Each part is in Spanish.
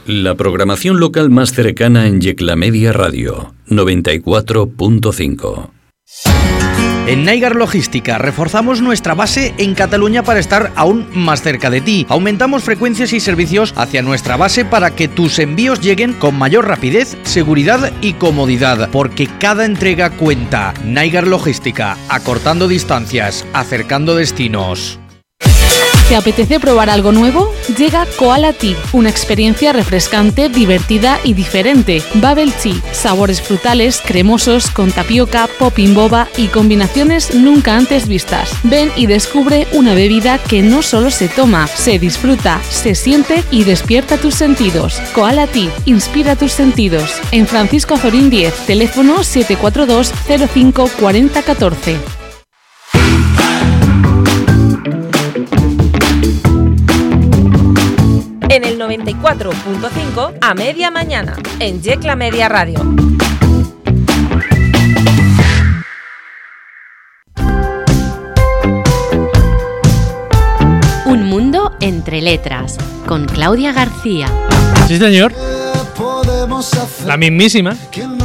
La programación local más cercana en Yecla Media Radio, 94.5. En Naigar Logística reforzamos nuestra base en Cataluña para estar aún más cerca de ti. Aumentamos frecuencias y servicios hacia nuestra base para que tus envíos lleguen con mayor rapidez, seguridad y comodidad, porque cada entrega cuenta. Naigar Logística, acortando distancias, acercando destinos. ¿Te apetece probar algo nuevo? Llega Koala Tea, una experiencia refrescante, divertida y diferente. Bubble Tea, sabores frutales, cremosos, con tapioca, popping boba y combinaciones nunca antes vistas. Ven y descubre una bebida que no solo se toma, se disfruta, se siente y despierta tus sentidos. Koala Tea, inspira tus sentidos. En Francisco Azorín 10, teléfono 742 05 40 14. En el 94.5 a media mañana, en Yecla Media Radio. Un mundo entre letras, con Claudia García. Sí, señor. La mismísima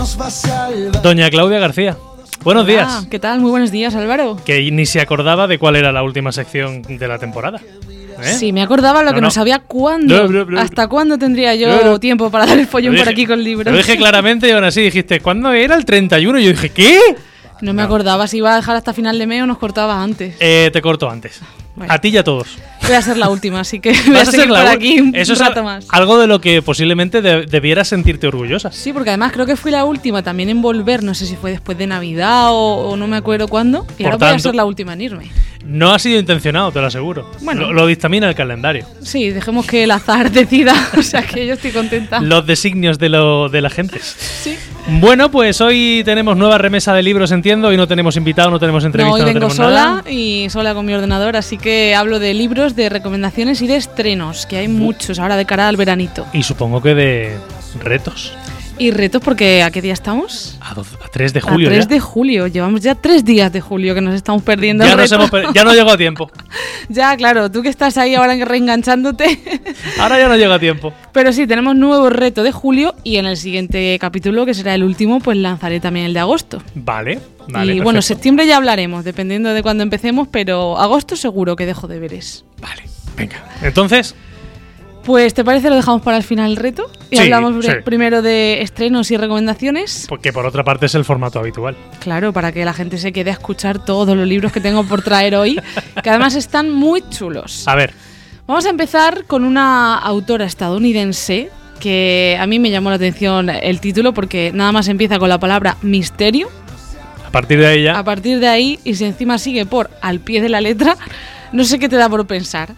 doña Claudia García. Buenos días. ¿Qué tal? Muy buenos días, Álvaro. Que ni se acordaba de cuál era la última sección de la temporada. Sí, me acordaba lo que no sabía cuándo. ¿Hasta cuándo tendría yo tiempo para dar el follón por aquí con libros? Lo dije claramente y aún así dijiste, ¿cuándo era el 31? Y yo dije, ¿qué? No me acordaba si iba a dejar hasta final de mes o nos cortaba antes. Te corto antes. Bueno. A ti y a todos. Voy a ser la última, así que voy a seguir por aquí un rato más. Algo de lo que posiblemente debieras sentirte orgullosa. Sí, porque además creo que fui la última también en volver, no sé si fue después de Navidad o no me acuerdo cuándo. Y ahora voy a ser la última en irme. No ha sido intencionado, te lo aseguro. Bueno, lo dictamina el calendario. Sí, dejemos que el azar decida, o sea que yo estoy contenta. Los designios de la gente. Sí. Bueno, pues hoy tenemos nueva remesa de libros, entiendo. Hoy no tenemos invitado, no tenemos entrevista, no, hoy vengo sola nada. Y sola con mi ordenador, así que hablo de libros, de recomendaciones y de estrenos, que hay muchos ahora de cara al veranito. Y supongo que de retos. Y retos porque ¿a qué día estamos? A 3 de julio. A 3 de julio. Llevamos ya 3 días de julio que nos estamos perdiendo. Ya no llegó a tiempo. Ya, claro. Tú que estás ahí ahora reenganchándote. Ahora ya no llega a tiempo. Pero sí, tenemos nuevo reto de julio y en el siguiente capítulo, que será el último, pues lanzaré también el de agosto. Vale. Y perfecto. bueno, septiembre ya hablaremos, dependiendo de cuándo empecemos, pero agosto seguro que dejo deberes. Vale, venga. Entonces... Pues, ¿te parece lo dejamos para el final el reto? Y sí, hablamos primero de estrenos y recomendaciones. Porque por otra parte es el formato habitual. Claro, para que la gente se quede a escuchar todos los libros que tengo por traer hoy, que además están muy chulos. A ver. Vamos a empezar con una autora estadounidense que a mí me llamó la atención el título porque nada más empieza con la palabra misterio. A partir de ahí ya. A partir de ahí, y si encima sigue por al pie de la letra, no sé qué te da por pensar.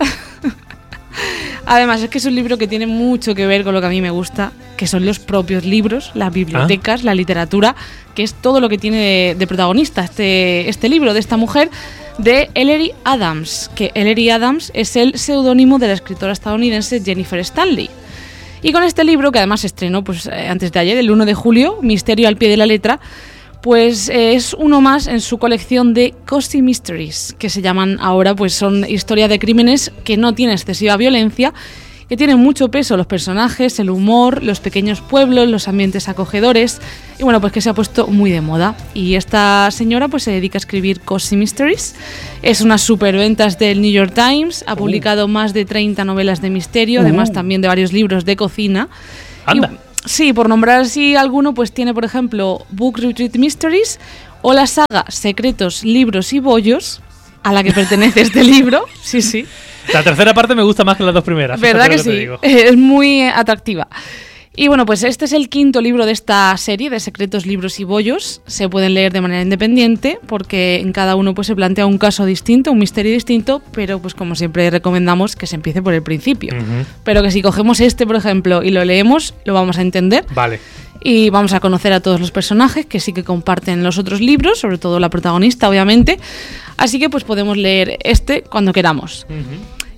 Además, es que es un libro que tiene mucho que ver con lo que a mí me gusta, que son los propios libros, las bibliotecas, la literatura, que es todo lo que tiene de protagonista este libro de esta mujer, de Ellery Adams, que Ellery Adams es el seudónimo de la escritora estadounidense Jennifer Stanley. Y con este libro, que además se estrenó pues, antes de ayer, el 1 de julio, Misterio al pie de la letra, pues es uno más en su colección de Cozy Mysteries, que se llaman ahora, pues son historias de crímenes que no tienen excesiva violencia, que tienen mucho peso los personajes, el humor, los pequeños pueblos, los ambientes acogedores, y bueno, pues que se ha puesto muy de moda. Y esta señora pues se dedica a escribir Cozy Mysteries, es unas superventas del New York Times, ha publicado más de 30 novelas de misterio, además también de varios libros de cocina. Anda. Sí, por nombrar así alguno, pues tiene, por ejemplo, Book Retreat Mysteries o la saga Secretos, Libros y Bollos, a la que pertenece este libro. Sí, sí. La tercera parte me gusta más que las dos primeras. ¿Verdad que sí? Es muy atractiva. Y bueno, pues este es el quinto libro de esta serie de Secretos, Libros y Bollos. Se pueden leer de manera independiente porque en cada uno pues se plantea un caso distinto, un misterio distinto, pero pues como siempre recomendamos que se empiece por el principio. Pero que si cogemos este, por ejemplo, y lo leemos, lo vamos a entender. Vale. Y vamos a conocer a todos los personajes que sí que comparten los otros libros, sobre todo la protagonista, obviamente. Así que pues podemos leer este cuando queramos.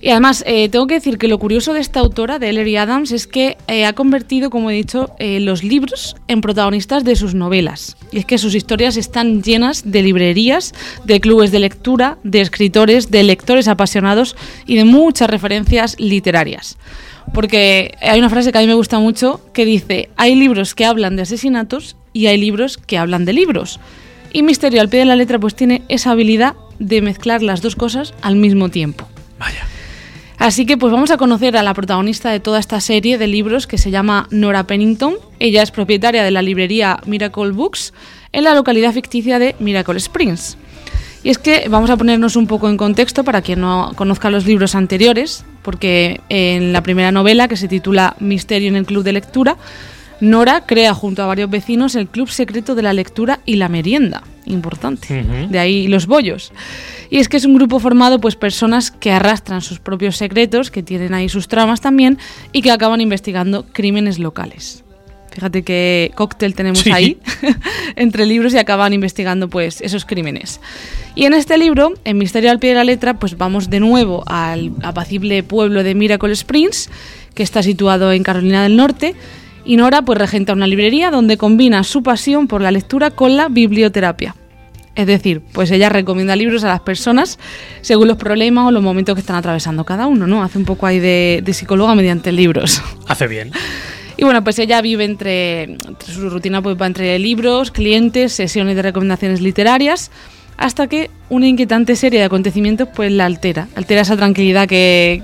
Y además, tengo que decir que lo curioso de esta autora, de Ellery Adams, es que ha convertido, como he dicho, los libros en protagonistas de sus novelas. Y es que sus historias están llenas de librerías, de clubes de lectura, de escritores, de lectores apasionados y de muchas referencias literarias. Porque hay una frase que a mí me gusta mucho que dice: hay libros que hablan de asesinatos y hay libros que hablan de libros. Y Misterio al pie de la letra pues tiene esa habilidad de mezclar las dos cosas al mismo tiempo. Vaya. Así que pues vamos a conocer a la protagonista de toda esta serie de libros, que se llama Nora Pennington. Ella es propietaria de la librería Miracle Books en la localidad ficticia de Miracle Springs. Y es que vamos a ponernos un poco en contexto para quien no conozca los libros anteriores, porque en la primera novela, que se titula Misterio en el Club de Lectura, Nora crea junto a varios vecinos el Club Secreto de la Lectura y la Merienda. Importante. De ahí los bollos. Y es que es un grupo formado pues personas que arrastran sus propios secretos, que tienen ahí sus tramas también, y que acaban investigando crímenes locales. Fíjate qué cóctel tenemos ahí entre libros, y acaban investigando pues esos crímenes. Y en este libro, en Misterio al pie de la letra, pues vamos de nuevo al apacible pueblo de Miracle Springs, que está situado en Carolina del Norte. Y Nora pues regenta una librería donde combina su pasión por la lectura con la biblioterapia. Es decir, pues ella recomienda libros a las personas según los problemas o los momentos que están atravesando cada uno, ¿no? Hace un poco ahí de psicóloga mediante libros. Hace bien. Y bueno, pues ella vive entre su rutina pues va entre libros, clientes, sesiones de recomendaciones literarias, hasta que una inquietante serie de acontecimientos pues la altera esa tranquilidad que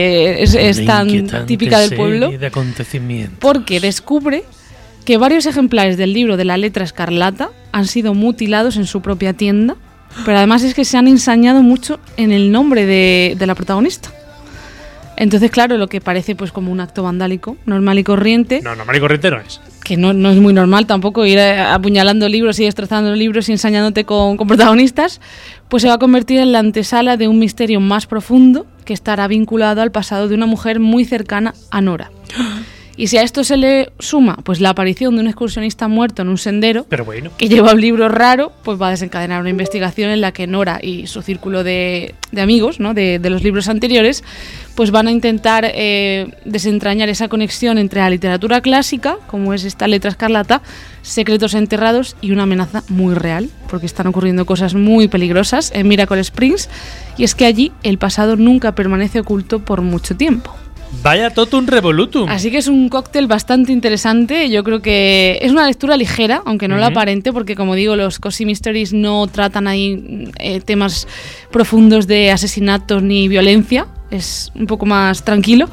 es tan típica del pueblo, de acontecimientos. Porque descubre que varios ejemplares del libro de la letra escarlata han sido mutilados en su propia tienda, pero además es que se han ensañado mucho en el nombre de la protagonista. Entonces, claro, lo que parece pues como un acto vandálico, normal y corriente. No, normal y corriente no es. Que no es muy normal tampoco ir apuñalando libros y destrozando libros y ensañándote con protagonistas, pues se va a convertir en la antesala de un misterio más profundo que estará vinculado al pasado de una mujer muy cercana a Nora. Y si a esto se le suma pues la aparición de un excursionista muerto en un sendero, pero bueno, que lleva un libro raro, pues va a desencadenar una investigación en la que Nora y su círculo de amigos, ¿no? de los libros anteriores, pues van a intentar desentrañar esa conexión entre la literatura clásica, como es esta letra escarlata, secretos enterrados y una amenaza muy real, porque están ocurriendo cosas muy peligrosas en Miracle Springs, y es que allí el pasado nunca permanece oculto por mucho tiempo. Vaya totum revolutum. Así que es un cóctel bastante interesante. Yo creo que es una lectura ligera, aunque no lo aparente, porque como digo, los Cozy Mysteries no tratan ahí temas profundos de asesinatos ni violencia. Es un poco más tranquilo.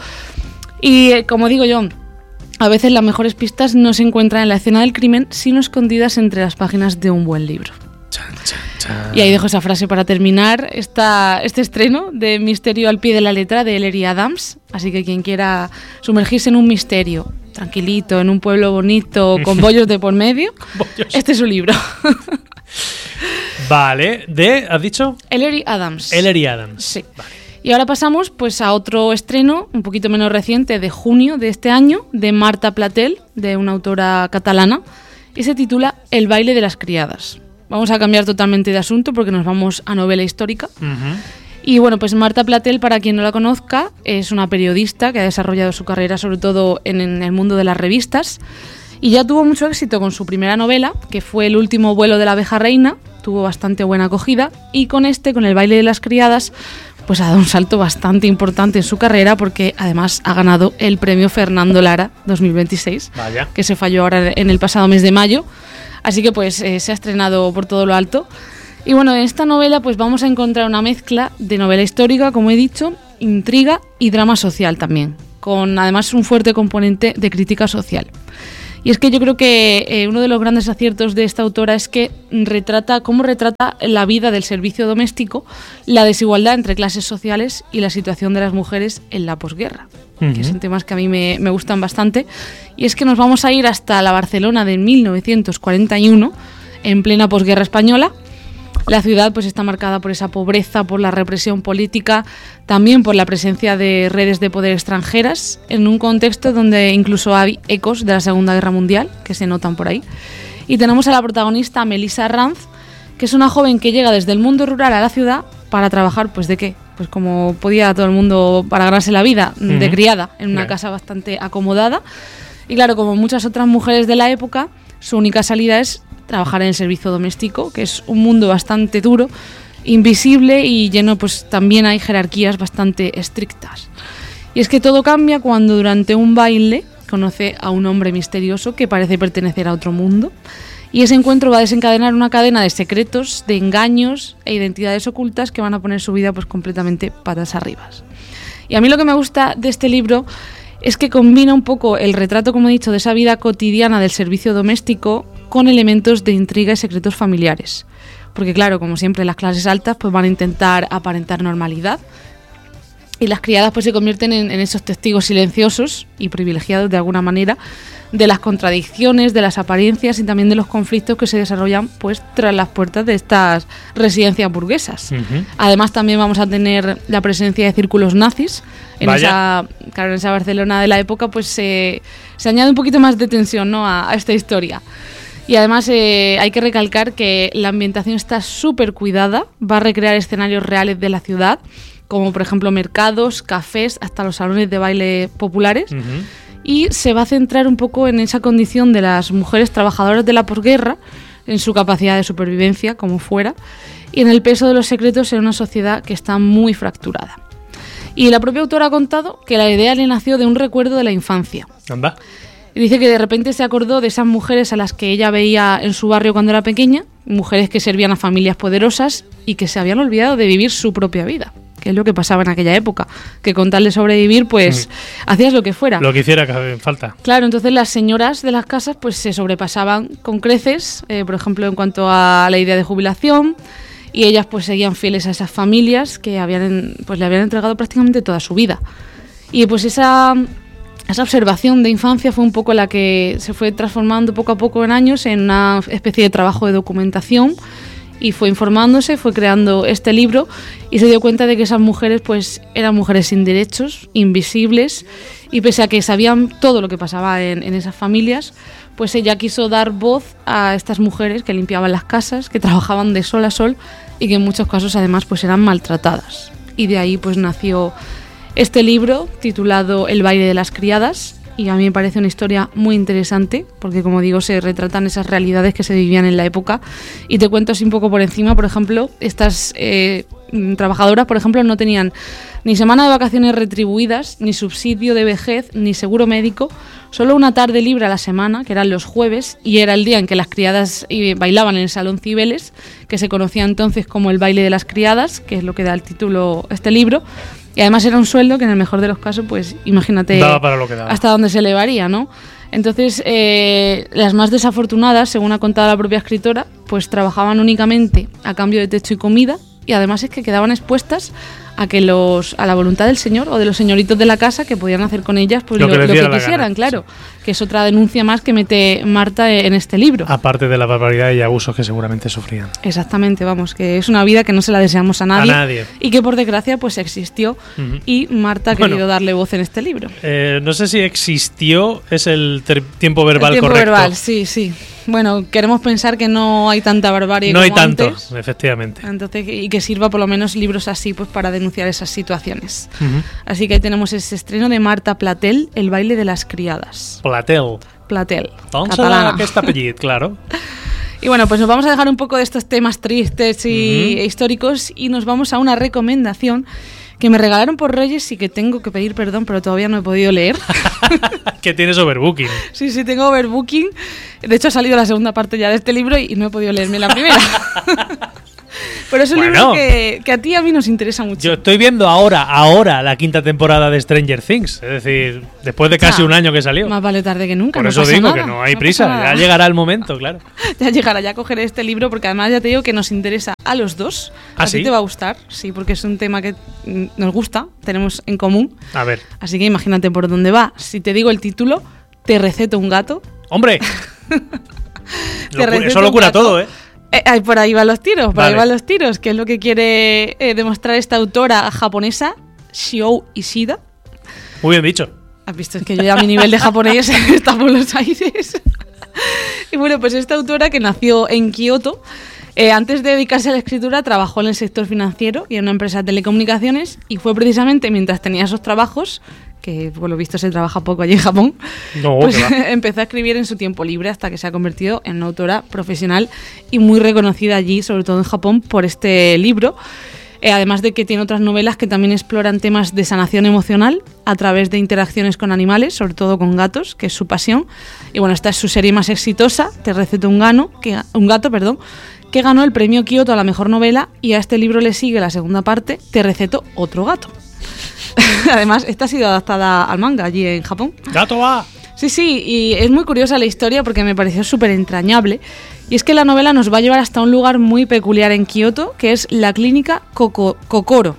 Y como digo yo, a veces las mejores pistas no se encuentran en la escena del crimen, sino escondidas entre las páginas de un buen libro. Chan, chan, chan. Y ahí dejo esa frase para terminar este estreno de Misterio al pie de la letra de Ellery Adams. Así que quien quiera sumergirse en un misterio, tranquilito, en un pueblo bonito, con bollos de por medio, este es su libro. Vale, ¿has dicho? Ellery Adams. Ellery Adams. Sí. Vale. Y ahora pasamos pues a otro estreno, un poquito menos reciente, de junio de este año, de Marta Platel, de una autora catalana, y se titula El baile de las criadas. Vamos a cambiar totalmente de asunto porque nos vamos a novela histórica. Y bueno, pues Marta Platel, para quien no la conozca, es una periodista que ha desarrollado su carrera sobre todo en el mundo de las revistas, y ya tuvo mucho éxito con su primera novela, que fue El último vuelo de la abeja reina. Tuvo bastante buena acogida, y con El baile de las criadas, pues ha dado un salto bastante importante en su carrera, porque además ha ganado el premio Fernando Lara 2026, Vaya. que se falló ahora en el pasado mes de mayo. Así que pues se ha estrenado por todo lo alto. Y bueno, en esta novela pues vamos a encontrar una mezcla de novela histórica, como he dicho, intriga y drama social también, con además un fuerte componente de crítica social. Y es que yo creo que uno de los grandes aciertos de esta autora es que retrata la vida del servicio doméstico, la desigualdad entre clases sociales y la situación de las mujeres en la posguerra, que son temas que a mí me gustan bastante. Y es que nos vamos a ir hasta la Barcelona de 1941, en plena posguerra española. La ciudad pues está marcada por esa pobreza, por la represión política, también por la presencia de redes de poder extranjeras, en un contexto donde incluso hay ecos de la Segunda Guerra Mundial, que se notan por ahí. Y tenemos a la protagonista Melissa Ranz, que es una joven que llega desde el mundo rural a la ciudad para trabajar, pues ¿de qué? pues como podía todo el mundo para ganarse la vida, de criada, en una casa bastante acomodada. Y claro, como muchas otras mujeres de la época, su única salida es trabajar en el servicio doméstico, que es un mundo bastante duro, invisible y lleno, pues también hay jerarquías bastante estrictas. Y es que todo cambia cuando durante un baile conoce a un hombre misterioso que parece pertenecer a otro mundo. Y ese encuentro va a desencadenar una cadena de secretos, de engaños e identidades ocultas que van a poner su vida pues completamente patas arriba. Y a mí lo que me gusta de este libro es que combina un poco el retrato, como he dicho, de esa vida cotidiana del servicio doméstico con elementos de intriga y secretos familiares. Porque claro, como siempre, las clases altas pues van a intentar aparentar normalidad y las criadas pues se convierten en esos testigos silenciosos y privilegiados de alguna manera de las contradicciones, de las apariencias y también de los conflictos que se desarrollan pues tras las puertas de estas residencias burguesas. Además también vamos a tener la presencia de círculos nazis en esa Barcelona de la época, pues se añade un poquito más de tensión, ¿no?, a esta historia. Y además hay que recalcar que la ambientación está súper cuidada, va a recrear escenarios reales de la ciudad, como por ejemplo mercados, cafés, hasta los salones de baile populares. Y se va a centrar un poco en esa condición de las mujeres trabajadoras de la posguerra, en su capacidad de supervivencia, como fuera, y en el peso de los secretos en una sociedad que está muy fracturada. Y la propia autora ha contado que la idea le nació de un recuerdo de la infancia. Anda. Y dice que de repente se acordó de esas mujeres a las que ella veía en su barrio cuando era pequeña, mujeres que servían a familias poderosas y que se habían olvidado de vivir su propia vida, que es lo que pasaba en aquella época, que con tal de sobrevivir, pues hacías lo que fuera. Lo que hiciera que falta. Claro, entonces las señoras de las casas pues se sobrepasaban con creces, por ejemplo, en cuanto a la idea de jubilación, y ellas pues seguían fieles a esas familias que le habían entregado prácticamente toda su vida. Y pues esa observación de infancia fue un poco la que se fue transformando poco a poco en años en una especie de trabajo de documentación, y fue informándose, fue creando este libro y se dio cuenta de que esas mujeres pues eran mujeres sin derechos, invisibles, y pese a que sabían todo lo que pasaba en esas familias, pues ella quiso dar voz a estas mujeres que limpiaban las casas, que trabajaban de sol a sol y que en muchos casos además pues eran maltratadas. Y de ahí pues nació este libro titulado El baile de las criadas. Y a mí me parece una historia muy interesante porque, como digo, se retratan esas realidades que se vivían en la época. Y te cuento así un poco por encima, por ejemplo, estas trabajadoras, por ejemplo, no tenían ni semana de vacaciones retribuidas, ni subsidio de vejez, ni seguro médico, solo una tarde libre a la semana, que eran los jueves, y era el día en que las criadas bailaban en el Salón Cibeles, que se conocía entonces como el baile de las criadas, que es lo que da el título a este libro. Y además era un sueldo que en el mejor de los casos, pues imagínate daba para lo que daba, hasta dónde se elevaría, ¿no? Entonces, las más desafortunadas, según ha contado la propia escritora, pues trabajaban únicamente a cambio de techo y comida, y además es que quedaban expuestas a la voluntad del señor o de los señoritos de la casa, que podían hacer con ellas pues lo que quisieran, claro. Sí. Que es otra denuncia más que mete Marta en este libro. Aparte de la barbaridad y abusos que seguramente sufrían. Exactamente, vamos, que es una vida que no se la deseamos a nadie. Y que por desgracia pues existió, y Marta ha querido darle voz en este libro. No sé si existió, es el tiempo verbal correcto. El tiempo verbal, sí. Bueno, queremos pensar que no hay tanta barbarie como antes. No hay tanto, efectivamente. Entonces, y que sirva por lo menos libros así pues para denunciar esas situaciones. Así que ahí tenemos ese estreno de Marta Platel, El baile de las criadas. Platel. Catalana. Que este apellido, claro. Y bueno, pues nos vamos a dejar un poco de estos temas tristes e históricos y nos vamos a una recomendación que me regalaron por Reyes y que tengo que pedir perdón, pero todavía no he podido leer. Que tienes overbooking. Sí, tengo overbooking. De hecho, ha salido la segunda parte ya de este libro y no he podido leerme la primera. Pero es un libro que a ti y a mí nos interesa mucho. Yo estoy viendo ahora la quinta temporada de Stranger Things. Es decir, después de casi un año que salió. Más vale tarde que nunca. Por eso digo que no hay prisa. Ya llegará el momento, claro. Ya cogeré este libro porque además ya te digo que nos interesa a los dos. ¿Ah, a ti sí? te va a gustar, sí, porque es un tema que nos gusta, tenemos en común. A ver. Así que imagínate por dónde va. Si te digo el título, Te receto un gato. ¡Hombre! Eso lo cura todo, ¿eh? Por ahí van los tiros, que es lo que quiere demostrar esta autora japonesa, Shio Ishida. Muy bien dicho. Has visto, es que yo ya a mi nivel de japonés está por los aires. Y bueno, pues esta autora que nació en Kioto Antes de dedicarse a la escritura, trabajó en el sector financiero y en una empresa de telecomunicaciones, y fue precisamente mientras tenía esos trabajos, que por lo visto se trabaja poco allí en Japón, pues empezó a escribir en su tiempo libre hasta que se ha convertido en una autora profesional y muy reconocida allí, sobre todo en Japón, por este libro. Además de que tiene otras novelas que también exploran temas de sanación emocional a través de interacciones con animales, sobre todo con gatos, que es su pasión. Y bueno, esta es su serie más exitosa, Te receto un gato, que ganó el premio Kyoto a la mejor novela, y a este libro le sigue la segunda parte, Te receto otro gato. Además, esta ha sido adaptada al manga allí en Japón. ¡Gato va! Sí, y es muy curiosa la historia porque me pareció súper entrañable. Y es que la novela nos va a llevar hasta un lugar muy peculiar en Kioto, que es la clínica Kokoro.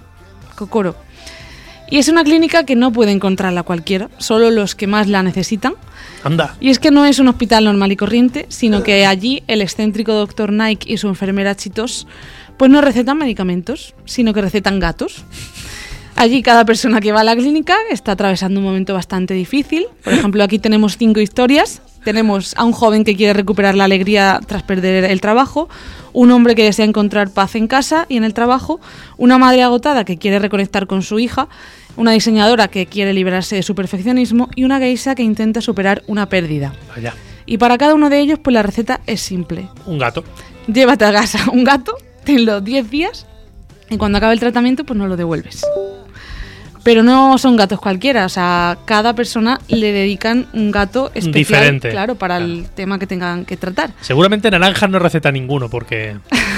Y es una clínica que no puede encontrarla cualquiera, solo los que más la necesitan. Anda. Y es que no es un hospital normal y corriente, sino que allí el excéntrico doctor Nike y su enfermera Chitos pues no recetan medicamentos, sino que recetan gatos. Allí cada persona que va a la clínica está atravesando un momento bastante difícil. Por ejemplo, aquí tenemos 5 historias. Tenemos a un joven que quiere recuperar la alegría tras perder el trabajo, un hombre que desea encontrar paz en casa y en el trabajo, una madre agotada que quiere reconectar con su hija, una diseñadora que quiere liberarse de su perfeccionismo y una geisha que intenta superar una pérdida. Vaya. Y para cada uno de ellos, pues la receta es simple. Un gato. Llévate a casa un gato, tenlo 10 días y cuando acabe el tratamiento, pues no lo devuelves. Pero no son gatos cualquiera, o sea, cada persona le dedican un gato especial, diferente, claro, para el tema que tengan que tratar. Seguramente naranjas no receta ninguno, porque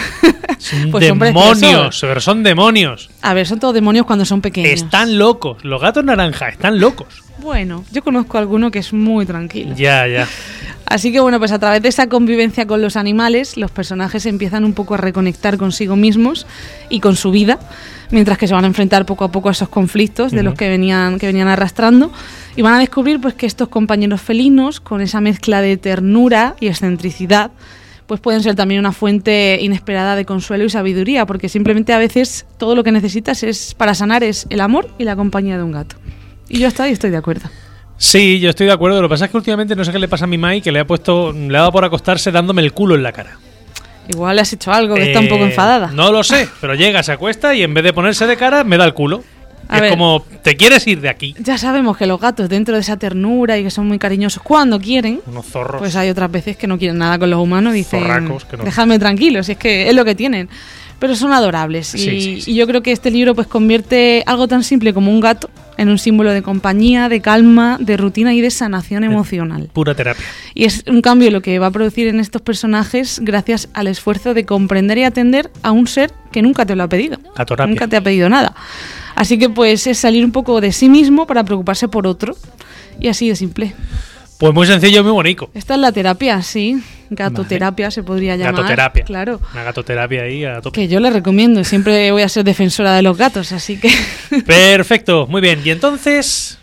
son pues demonios, pero son demonios. A ver, son todos demonios cuando son pequeños. Están locos, los gatos naranjas están locos. Bueno, yo conozco a alguno que es muy tranquilo. Ya. Así que bueno, pues a través de esa convivencia con los animales, los personajes empiezan un poco a reconectar consigo mismos y con su vida, mientras que se van a enfrentar poco a poco a esos conflictos de los que venían arrastrando, y van a descubrir pues que estos compañeros felinos, con esa mezcla de ternura y excentricidad, pues pueden ser también una fuente inesperada de consuelo y sabiduría, porque simplemente a veces todo lo que necesitas para sanar es el amor y la compañía de un gato. Y yo estoy de acuerdo. Sí, yo estoy de acuerdo. Lo que pasa es que últimamente no sé qué le pasa a mi Mai, que le ha dado por acostarse dándome el culo en la cara. Igual le has hecho algo, que está un poco enfadada. No lo sé, pero llega, se acuesta y en vez de ponerse de cara, me da el culo. A ver, como, ¿te quieres ir de aquí? Ya sabemos que los gatos, dentro de esa ternura y que son muy cariñosos cuando quieren, unos zorros, pues hay otras veces que no quieren nada con los humanos, dicen, zorracos, que no. Dejadme tranquilo, si es que es lo que tienen. Pero son adorables. Sí. Y yo creo que este libro pues convierte algo tan simple como un gato en un símbolo de compañía, de calma, de rutina y de sanación emocional. Pura terapia. Y es un cambio lo que va a producir en estos personajes gracias al esfuerzo de comprender y atender a un ser que nunca te lo ha pedido. Nunca te ha pedido nada. Así que pues es salir un poco de sí mismo para preocuparse por otro. Y así de simple. Pues muy sencillo y muy bonito. Esta es la terapia, sí. Gatoterapia se podría llamar. Gatoterapia. Claro. Una gatoterapia ahí a tope. Que yo le recomiendo. Siempre voy a ser defensora de los gatos, así que... Perfecto. Muy bien. ¿Y entonces?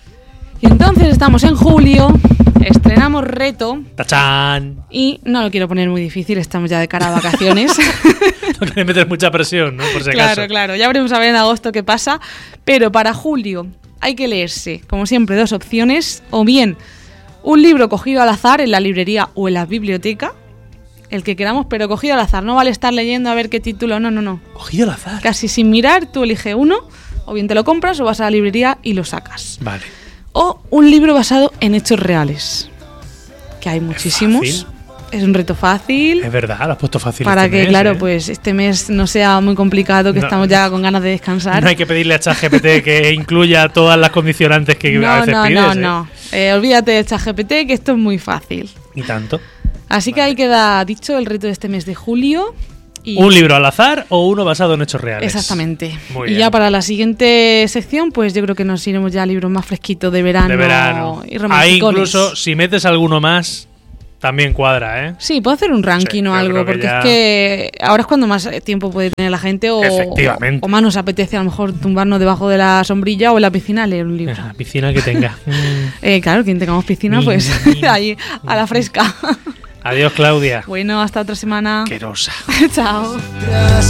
Estamos en julio. Estrenamos reto. ¡Tachán! Y no lo quiero poner muy difícil. Estamos ya de cara a vacaciones. No quieres meter mucha presión, ¿no? Por si acaso. Claro. Ya veremos a ver en agosto qué pasa. Pero para julio hay que leerse, como siempre, 2 opciones. O bien... un libro cogido al azar en la librería o en la biblioteca, el que queramos, pero cogido al azar. No vale estar leyendo a ver qué título, no. Cogido al azar. Casi sin mirar, tú eliges uno, o bien te lo compras o vas a la librería y lo sacas. Vale. O un libro basado en hechos reales, que hay muchísimos. Es un reto fácil. Es verdad, lo has puesto fácil. Para este que, mes, claro, pues este mes no sea muy complicado, que estamos ya con ganas de descansar. No hay que pedirle a ChatGPT que incluya todas las condicionantes que a veces pides. No. Olvídate de ChatGPT, que esto es muy fácil. Ni tanto. Así que ahí queda dicho el reto de este mes de julio. Y ¿un libro al azar o uno basado en hechos reales? Exactamente. Muy y bien. ya para la siguiente sección, pues yo creo que nos iremos ya a libros más fresquitos de verano. Y romanticones. Ahí incluso, si metes alguno más, también cuadra, ¿eh? Sí, puedo hacer un ranking o algo, porque es que ahora es cuando más tiempo puede tener la gente o más nos apetece a lo mejor tumbarnos debajo de la sombrilla o en la piscina a leer un libro. En la piscina que tenga. Claro, quien tengamos piscina, pues ahí a la fresca. Adiós, Claudia. Bueno, hasta otra semana. Asquerosa. Chao.